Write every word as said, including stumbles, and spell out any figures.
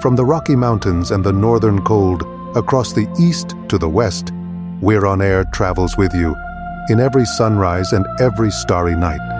From the Rocky Mountains and the northern cold, across the east to the west, We're on Air travels with you in every sunrise and every starry night.